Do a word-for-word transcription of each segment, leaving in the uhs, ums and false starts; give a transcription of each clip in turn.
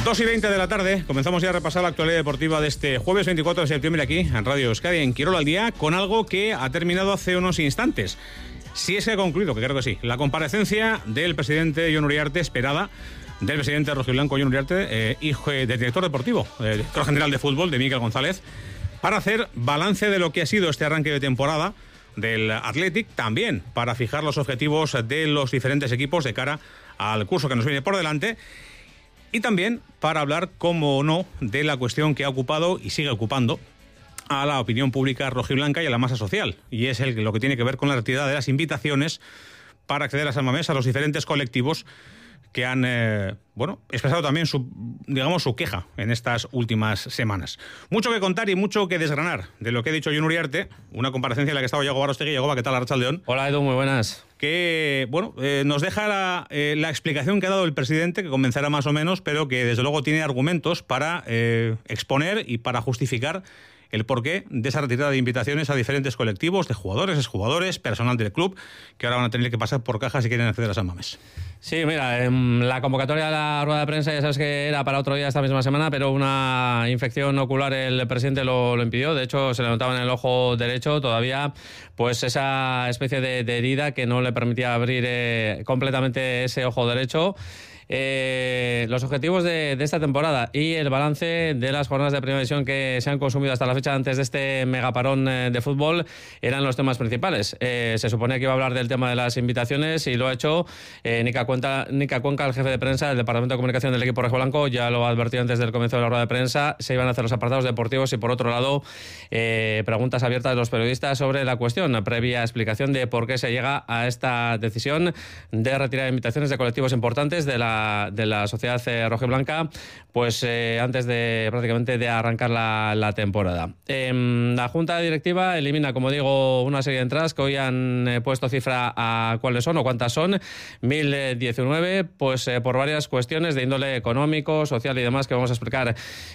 dos y veinte de la tarde, comenzamos ya a repasar la actualidad deportiva de este jueves veinticuatro de septiembre aquí en Radio Euskadi, en Quirol al Día, con algo que ha terminado hace unos instantes. Si es que ha concluido, que creo que sí, la comparecencia del presidente Jon Uriarte, esperada, del presidente rojiblanco Jon Uriarte, eh, hijo del director deportivo, eh, director general de fútbol, de Mikel González, para hacer balance de lo que ha sido este arranque de temporada del Athletic, también para fijar los objetivos de los diferentes equipos de cara al curso que nos viene por delante, y también para hablar, como no, de la cuestión que ha ocupado y sigue ocupando a la opinión pública rojiblanca y a la masa social, y es el, lo que tiene que ver con la retirada de las invitaciones para acceder a San Mamés a los diferentes colectivos que han eh, bueno, expresado también su, digamos, su queja en estas últimas semanas. Mucho que contar y mucho que desgranar de lo que ha dicho Jon Uriarte, una comparecencia en la que estaba Yago Arostegui. Yago, ¿qué tal, Arratsaldeon? Hola, Edu, muy buenas. Que, bueno, eh, nos deja la, eh, la explicación que ha dado el presidente, que comenzará más o menos, pero que desde luego tiene argumentos para eh, exponer y para justificar el porqué de esa retirada de invitaciones a diferentes colectivos de jugadores, exjugadores, personal del club, que ahora van a tener que pasar por caja si quieren acceder a San Mamés. Sí, mira, eh, la convocatoria de la rueda de prensa ya sabes que era para otro día esta misma semana, pero una infección ocular el presidente lo, lo impidió. De hecho, se le notaba en el ojo derecho todavía pues esa especie de, de herida que no le permitía abrir eh, completamente ese ojo derecho. Eh, los objetivos de, de esta temporada y el balance de las jornadas de primera división que se han consumido hasta la fecha antes de este megaparón eh, de fútbol eran los temas principales. Eh, se suponía que iba a hablar del tema de las invitaciones y lo ha hecho eh, Nica Cuenca, Nica Cuenca, el jefe de prensa del Departamento de Comunicación del equipo rojiblanco. Ya lo advertió antes del comienzo de la rueda de prensa. Se iban a hacer los apartados deportivos y, por otro lado, eh, preguntas abiertas de los periodistas sobre la cuestión, previa explicación de por qué se llega a esta decisión de retirar invitaciones de colectivos importantes de la de la sociedad eh, rojiblanca, pues eh, antes de prácticamente de arrancar la, la temporada. Eh, la Junta Directiva elimina, como digo, una serie de entradas que hoy han eh, puesto cifra a cuáles son o cuántas son, mil diecinueve, pues eh, por varias cuestiones de índole económico, social y demás que vamos a explicar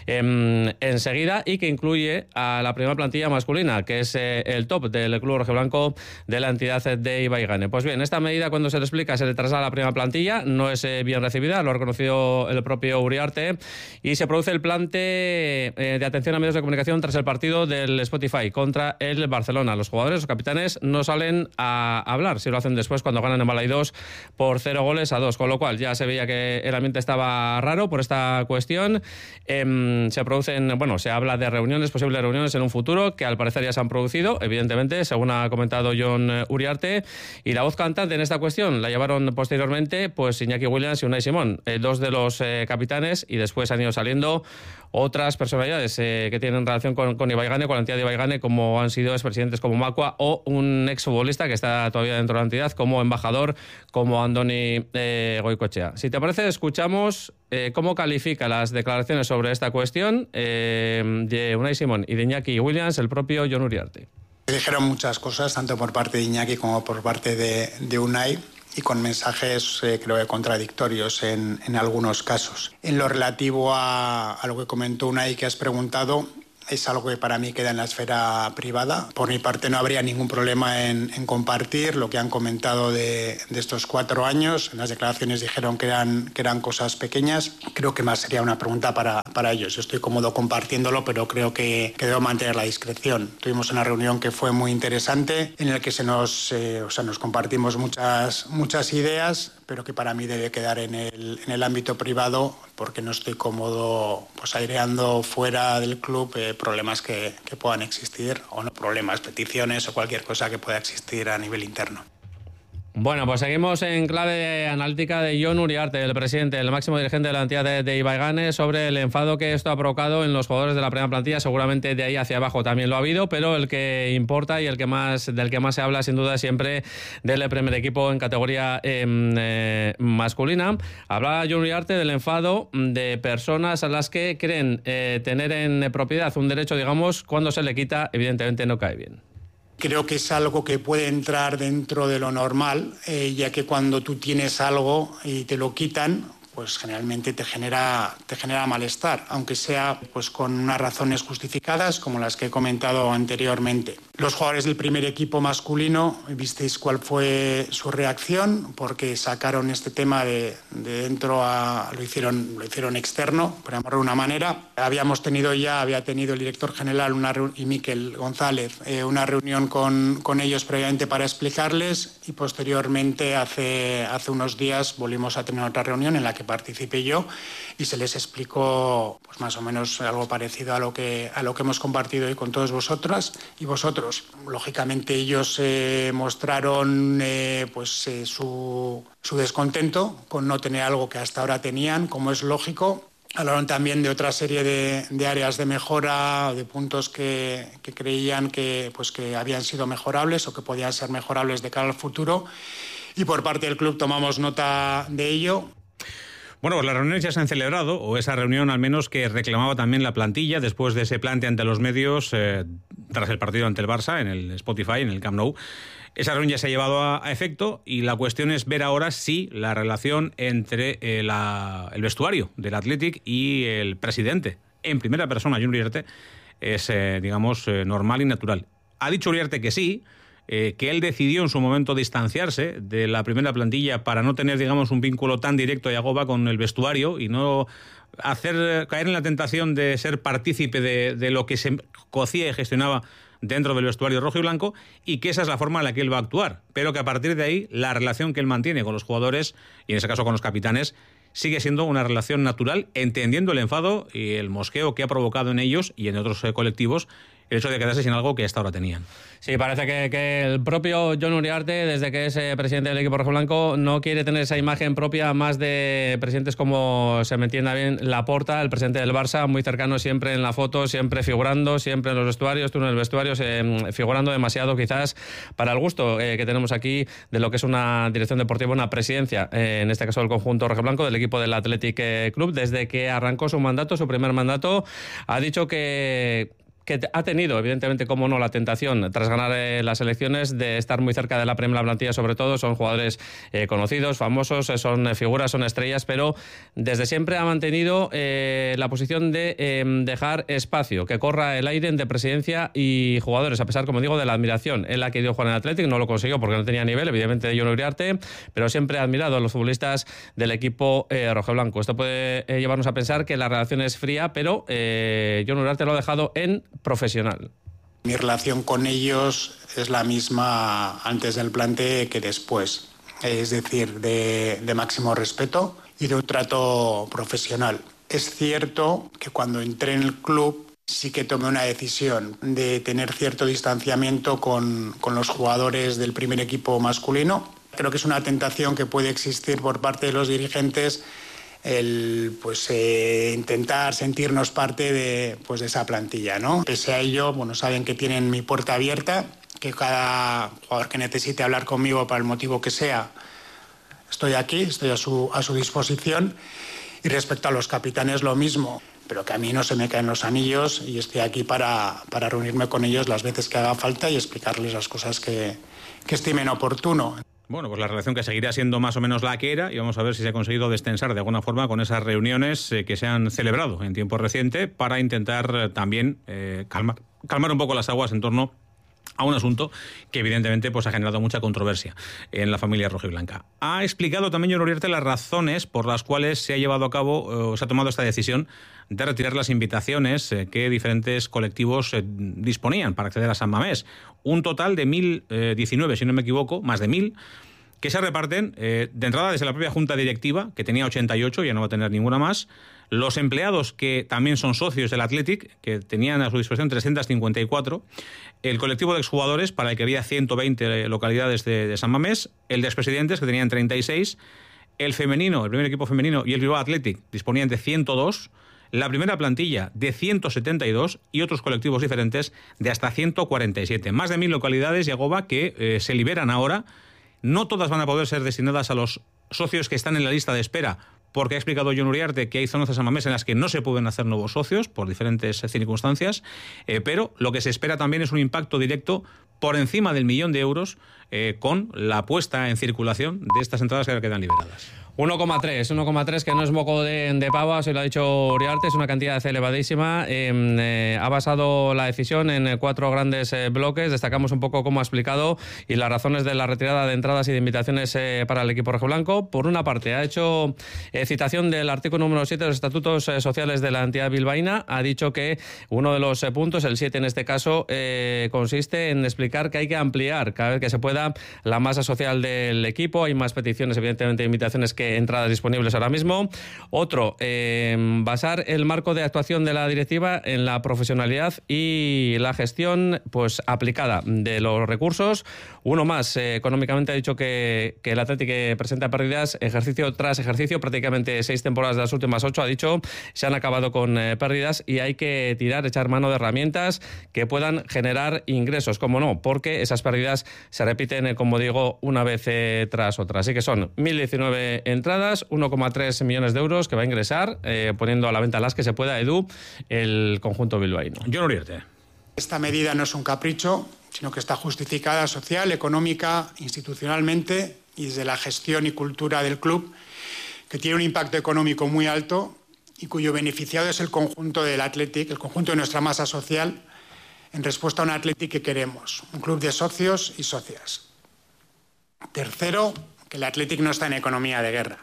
eh, enseguida, y que incluye a la primera plantilla masculina, que es eh, el top del club rojiblanco de la entidad de Ibaigane. Pues bien, esta medida, cuando se le explica, se le traslada a la primera plantilla, no es eh, bien recibida, lo ha reconocido el propio Uriarte, y se produce el plante eh, de atención a medios de comunicación tras el partido del Spotify contra el Barcelona. Los jugadores, los capitanes, no salen a hablar, si lo hacen después cuando ganan en Balaidos por cero goles a dos, con lo cual ya se veía que el ambiente estaba raro por esta cuestión. Eh, se producen, bueno, se habla de reuniones, posibles reuniones en un futuro, que al parecer ya se han producido, evidentemente, según ha comentado Jon Uriarte, y la voz cantante en esta cuestión la llevaron posteriormente pues Iñaki Williams y Unai Simón, eh, dos de los eh, capitanes, y después han ido saliendo otras personalidades eh, que tienen relación con, con Ibaigane, con la entidad de Ibaigane, como han sido expresidentes como Macua o un exfutbolista que está todavía dentro de la entidad como embajador, como Andoni eh, Goicoechea. Si te parece, escuchamos eh, cómo califica las declaraciones sobre esta cuestión eh, de Unai Simón y de Iñaki Williams el propio Jon Uriarte. Dijeron muchas cosas, tanto por parte de Iñaki como por parte de, de Unai, y con mensajes eh, creo que contradictorios en, en algunos casos. En lo relativo a, a lo que comentó Unai, que has preguntado, es algo que para mí queda en la esfera privada. Por mi parte no habría ningún problema en, en compartir lo que han comentado de, de estos cuatro años. En las declaraciones dijeron que eran, que eran cosas pequeñas. Creo que más sería una pregunta para, para ellos. Yo estoy cómodo compartiéndolo, pero creo que, que debo mantener la discreción. Tuvimos una reunión que fue muy interesante, en la que se nos, eh, o sea, nos compartimos muchas, muchas ideas, pero que para mí debe quedar en el, en el ámbito privado, porque no estoy cómodo pues aireando fuera del club eh, problemas que, que puedan existir, o no problemas, peticiones o cualquier cosa que pueda existir a nivel interno. Bueno, pues seguimos en clave analítica de Jon Uriarte, el presidente, el máximo dirigente de la entidad de, de Ibaigane, sobre el enfado que esto ha provocado en los jugadores de la primera plantilla. Seguramente de ahí hacia abajo también lo ha habido, pero el que importa y el que más del que más se habla sin duda siempre del primer equipo en categoría eh, eh, masculina. Habla Jon Uriarte del enfado de personas a las que creen eh, tener en propiedad un derecho, digamos, cuando se le quita, evidentemente no cae bien. Creo que es algo que puede entrar dentro de lo normal, eh, ya que cuando tú tienes algo y te lo quitan, pues generalmente te genera, te genera malestar, aunque sea pues con unas razones justificadas como las que he comentado anteriormente. Los jugadores del primer equipo masculino, visteis cuál fue su reacción, porque sacaron este tema de, de dentro a lo hicieron, lo hicieron externo, por llamarlo de una manera. Habíamos tenido ya, había tenido el director general una y Miquel González eh, una reunión con, con ellos previamente para explicarles, y posteriormente hace, hace unos días volvimos a tener otra reunión en la que participé yo y se les explicó pues más o menos algo parecido a lo que, a lo que hemos compartido hoy con todos vosotras y vosotros. Lógicamente ellos eh, mostraron eh, pues, eh, su, su descontento con no tener algo que hasta ahora tenían, como es lógico. Hablaron también de otra serie de, de áreas de mejora, de puntos que, que creían que, pues, que habían sido mejorables o que podían ser mejorables de cara al futuro. Y por parte del club tomamos nota de ello. Bueno, pues las reuniones ya se han celebrado, o esa reunión al menos que reclamaba también la plantilla después de ese plante ante los medios eh, tras el partido ante el Barça en el Spotify, en el Camp Nou. Esa reunión ya se ha llevado a, a efecto y la cuestión es ver ahora si la relación entre eh, la, el vestuario del Athletic y el presidente, en primera persona, Jon Uriarte, es, eh, digamos, eh, normal y natural. Ha dicho Uriarte que sí, eh, que él decidió en su momento distanciarse de la primera plantilla para no tener, digamos, un vínculo tan directo y agoba con el vestuario y no hacer caer en la tentación de ser partícipe de, de lo que se cocía y gestionaba dentro del vestuario rojo y blanco, y que esa es la forma en la que él va a actuar, pero que a partir de ahí la relación que él mantiene con los jugadores, y en ese caso con los capitanes, sigue siendo una relación natural, entendiendo el enfado y el mosqueo que ha provocado en ellos y en otros eh, colectivos el hecho de quedarse sin algo que hasta ahora tenían. Sí, parece que, que el propio Jon Uriarte, desde que es eh, presidente del equipo rojiblanco, no quiere tener esa imagen propia más de presidentes como, se me entienda bien, Laporta, el presidente del Barça, muy cercano siempre en la foto, siempre figurando, siempre en los vestuarios, tú en el vestuario, eh, figurando demasiado quizás para el gusto eh, que tenemos aquí de lo que es una dirección deportiva, una presidencia, eh, en este caso del conjunto rojiblanco, del equipo del Athletic Club. Desde que arrancó su mandato, su primer mandato, ha dicho que que ha tenido, evidentemente, como no, la tentación, tras ganar eh, las elecciones, de estar muy cerca de la Premier, la plantilla sobre todo. Son jugadores eh, conocidos, famosos, eh, son eh, figuras, son estrellas, pero desde siempre ha mantenido eh, la posición de eh, dejar espacio, que corra el aire entre presidencia y jugadores, a pesar, como digo, de la admiración. Él ha querido jugar en el Athletic, no lo consiguió porque no tenía nivel, evidentemente, de Jon Uriarte, pero siempre ha admirado a los futbolistas del equipo eh, rojiblanco. Esto puede eh, llevarnos a pensar que la relación es fría, pero eh, Jon Uriarte lo ha dejado en profesional. Mi relación con ellos es la misma antes del plante que después, es decir, de, de máximo respeto y de un trato profesional. Es cierto que cuando entré en el club sí que tomé una decisión de tener cierto distanciamiento con, con los jugadores del primer equipo masculino. Creo que es una tentación que puede existir por parte de los dirigentes, el pues eh, intentar sentirnos parte de, pues, de esa plantilla, ¿no? Pese a ello, bueno, saben que tienen mi puerta abierta, que cada jugador que necesite hablar conmigo para el motivo que sea, estoy aquí, estoy a su, a su disposición. Y respecto a los capitanes, lo mismo, pero que a mí no se me caen los anillos y estoy aquí para, para reunirme con ellos las veces que haga falta y explicarles las cosas que, que estimen oportuno. Bueno, pues la relación que seguirá siendo más o menos la que era, y vamos a ver si se ha conseguido destensar de alguna forma con esas reuniones eh, que se han celebrado en tiempo reciente para intentar eh, también eh, calmar, calmar un poco las aguas en torno a un asunto que evidentemente pues ha generado mucha controversia en la familia rojiblanca. Ha explicado también Jon Uriarte las razones por las cuales se ha llevado a cabo, eh, se ha tomado esta decisión de retirar las invitaciones eh, que diferentes colectivos eh, disponían para acceder a San Mamés. Un total de mil diecinueve, si no me equivoco, más de mil, que se reparten eh, de entrada desde la propia junta directiva, que tenía ochenta y ocho, ya no va a tener ninguna más, los empleados que también son socios del Athletic, que tenían a su disposición trescientos cincuenta y cuatro, el colectivo de exjugadores, para el que había ciento veinte localidades de, de San Mamés, el de expresidentes, que tenían treinta y seis, el femenino, el primer equipo femenino y el Bilbao Athletic disponían de ciento dos, la primera plantilla de ciento setenta y dos y otros colectivos diferentes de hasta ciento cuarenta y siete. Más de mil localidades, Yagoba, que eh, se liberan ahora. No todas van a poder ser destinadas a los socios que están en la lista de espera, porque ha explicado Jon Uriarte que hay zonas de San Mamés en las que no se pueden hacer nuevos socios por diferentes circunstancias, eh, pero lo que se espera también es un impacto directo por encima del millón de euros eh, con la puesta en circulación de estas entradas que ahora quedan liberadas. uno coma tres, uno coma tres, que no es moco de, de pavo, así lo ha dicho Uriarte, es una cantidad elevadísima. Eh, eh, ha basado la decisión en cuatro grandes eh, bloques. Destacamos un poco cómo ha explicado y las razones de la retirada de entradas y de invitaciones eh, para el equipo rojiblanco. Por una parte, ha hecho eh, citación del artículo número siete de los estatutos eh, sociales de la entidad bilbaína. Ha dicho que uno de los eh, puntos, el siete en este caso, eh, consiste en explicar que hay que ampliar cada vez que se pueda la masa social del equipo. Hay más peticiones, evidentemente, de invitaciones que entradas disponibles ahora mismo. Otro, eh, basar el marco de actuación de la directiva en la profesionalidad y la gestión pues aplicada de los recursos. Uno más, eh, económicamente ha dicho que, que el Athletic presenta pérdidas ejercicio tras ejercicio, prácticamente seis temporadas de las últimas ocho, ha dicho, se han acabado con eh, pérdidas y hay que tirar, echar mano de herramientas que puedan generar ingresos, como no, porque esas pérdidas se repiten, eh, como digo, una vez eh, tras otra. Así que son mil diecinueve entradas, uno coma tres millones de euros que va a ingresar, eh, poniendo a la venta las que se pueda, Edu, el conjunto bilbaíno. John Uriarte. Esta medida no es un capricho, sino que está justificada social, económica, institucionalmente y desde la gestión y cultura del club, que tiene un impacto económico muy alto y cuyo beneficiado es el conjunto del Athletic, el conjunto de nuestra masa social, en respuesta a un Athletic que queremos, un club de socios y socias. Tercero, que el Athletic no está en economía de guerra.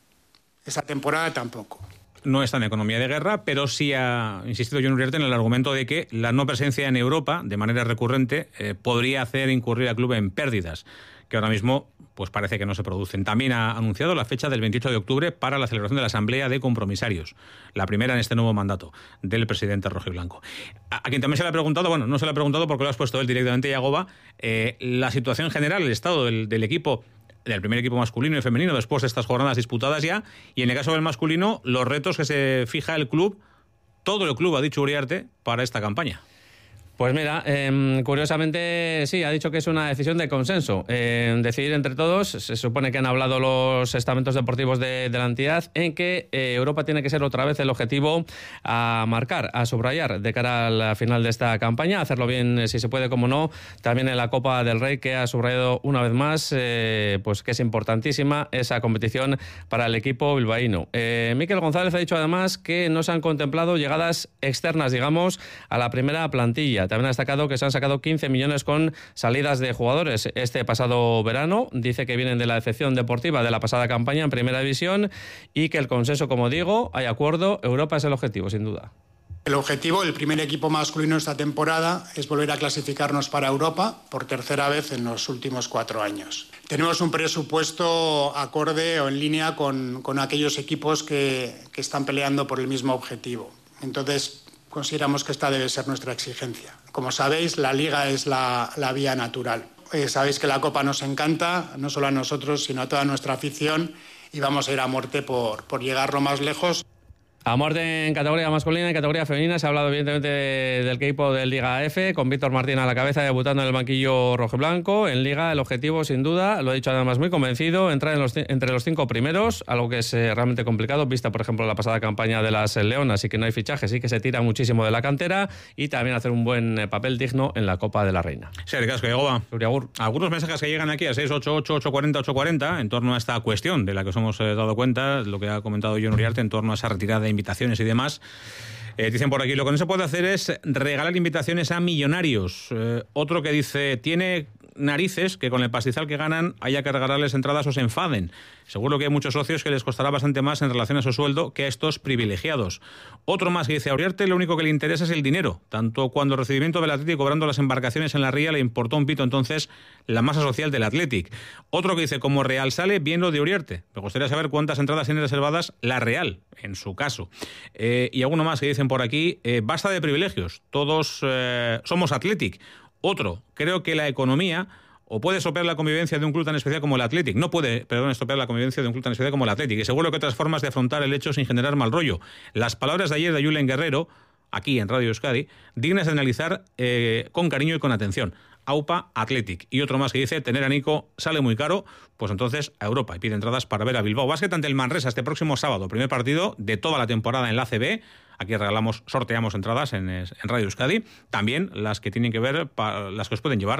Esta temporada tampoco. No está en economía de guerra, pero sí ha insistido John Uriarte en el argumento de que la no presencia en Europa, de manera recurrente, eh, podría hacer incurrir al club en pérdidas, que ahora mismo pues parece que no se producen. También ha anunciado la fecha del veintiocho de octubre para la celebración de la Asamblea de Compromisarios, la primera en este nuevo mandato del presidente rojiblanco. A, a quien también se le ha preguntado, bueno, no se le ha preguntado porque lo has puesto él directamente, Yagoba, eh, la situación general, el estado del, del equipo, del primer equipo masculino y femenino después de estas jornadas disputadas ya, y en el caso del masculino, los retos que se fija el club, todo el club, ha dicho Uriarte, para esta campaña. Pues mira, eh, curiosamente sí, ha dicho que es una decisión de consenso. Eh, decidir entre todos, se supone que han hablado los estamentos deportivos de, de la entidad en que eh, Europa tiene que ser otra vez el objetivo a marcar, a subrayar de cara a la final de esta campaña, hacerlo bien eh, si se puede, como no, también en la Copa del Rey, que ha subrayado una vez más eh, pues que es importantísima esa competición para el equipo bilbaíno. Eh, Mikel González ha dicho además que no se han contemplado llegadas externas, digamos, a la primera plantilla. También ha destacado que se han sacado quince millones con salidas de jugadores este pasado verano. Dice que vienen de la decepción deportiva de la pasada campaña en Primera División y que el consenso, como digo, hay acuerdo. Europa es el objetivo, sin duda. El objetivo del primer equipo masculino esta temporada es volver a clasificarnos para Europa por tercera vez en los últimos cuatro años. Tenemos un presupuesto acorde o en línea con, con aquellos equipos que, que están peleando por el mismo objetivo. Entonces, consideramos que esta debe ser nuestra exigencia. Como sabéis, la Liga es la, la vía natural. Eh, sabéis que la Copa nos encanta, no solo a nosotros, sino a toda nuestra afición, y vamos a ir a muerte por, por llegar lo más lejos. A muerte en categoría masculina y categoría femenina. Se ha hablado evidentemente de, del equipo del Liga F, con Víctor Martín a la cabeza, debutando en el banquillo rojiblanco. En Liga el objetivo, sin duda, lo ha dicho además muy convencido, entrar en los, entre los cinco primeros, algo que es eh, realmente complicado, vista por ejemplo la pasada campaña de las Leonas, y que no hay fichajes, sí que se tira muchísimo de la cantera, y también hacer un buen eh, papel digno en la Copa de la Reina. Sí, el casco, Yagoba. Algunos mensajes que llegan aquí a seis ocho ocho, ocho cuatro cero, ocho cuarenta en torno a esta cuestión de la que os hemos eh, dado cuenta, lo que ha comentado John Uriarte en torno a esa retirada de invitaciones y demás. Eh, dicen por aquí, lo que no se puede hacer es regalar invitaciones a millonarios. Eh, otro que dice, tiene narices que con el pastizal que ganan haya que regalarles entradas o se enfaden. Seguro que hay muchos socios que les costará bastante más en relación a su sueldo que a estos privilegiados. Otro más que dice, a Uriarte lo único que le interesa es el dinero. Tanto cuando el recibimiento del Athletic cobrando las embarcaciones en la ría le importó un pito entonces la masa social del Athletic. Otro que dice, como Real sale, bien lo de Uriarte. Me gustaría saber cuántas entradas tiene reservadas la Real, en su caso. Eh, y alguno más que dicen por aquí, eh, basta de privilegios, todos eh, somos Athletic. Otro, creo que la economía o puede estropear la convivencia de un club tan especial como el Athletic. No puede, perdón, estropear la convivencia de un club tan especial como el Athletic. Y seguro que otras formas de afrontar el hecho sin generar mal rollo. Las palabras de ayer de Julen Guerrero, aquí en Radio Euskadi, dignas de analizar eh, con cariño y con atención. AUPA Athletic. Y otro más que dice, tener a Nico sale muy caro, pues entonces a Europa, y pide entradas para ver a Bilbao Basket ante el Manresa este próximo sábado, primer partido de toda la temporada en la A C B. Aquí regalamos, sorteamos entradas en, en Radio Euskadi, también las que tienen que ver, pa, las que os pueden llevar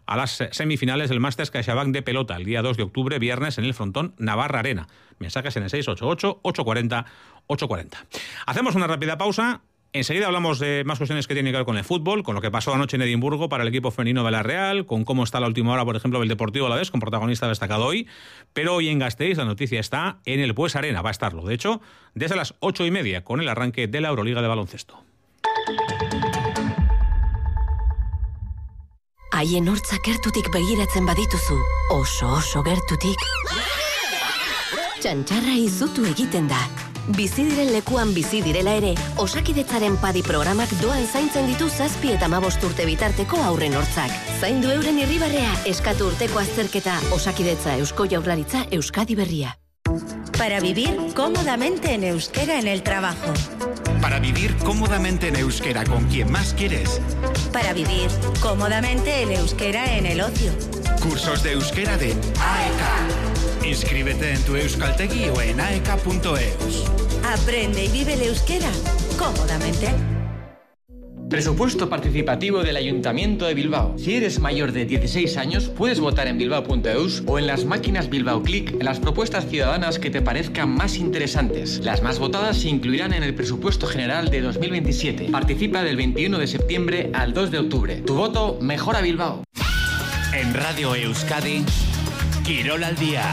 a las semifinales del Masters CaixaBank de pelota el día dos de octubre, viernes, en el frontón Navarra Arena. Mensajes en el seis ocho ocho, ocho cuatro cero, ocho cuatro cero. Hacemos una rápida pausa. Enseguida hablamos de más cuestiones que tienen que ver con el fútbol, con lo que pasó anoche en Edimburgo para el equipo femenino de la Real, con cómo está la última hora, por ejemplo, del Deportivo Alavés, con protagonista destacado hoy. Pero hoy en Gasteiz la noticia está en el Bues Arena, va a estarlo. De hecho, desde las ocho y media, con el arranque de la Euroliga de baloncesto. Haien hortzak gertutik begiratzen badituzu, oso oso gertutik, txantxarra izutu egiten da. Bizi diren lekuan bizi direla ere, Osakidetzaren padi programak doan zaintzen ditu zazpi eta hamabost urte bitarteko haurren hortzak. Zaindu euren irribarrea, eskatu urteko azterketa, Osakidetza, Eusko Jaurlaritza, Euskadi Berria. Para vivir cómodamente en euskera en el trabajo. Para vivir cómodamente en euskera con quien más quieres. Para vivir cómodamente en euskera en el ocio. Cursos de euskera de A E K. Inscríbete en tu euskaltegi o en aek punto eus. Aprende y vive el euskera cómodamente. Presupuesto participativo del Ayuntamiento de Bilbao. Si eres mayor de dieciséis años, puedes votar en bilbao punto eus o en las máquinas Bilbao Click en las propuestas ciudadanas que te parezcan más interesantes. Las más votadas se incluirán en el presupuesto general de dos mil veintisiete. Participa del veintiuno de septiembre al dos de octubre. Tu voto mejora Bilbao. En Radio Euskadi, Quirol al día.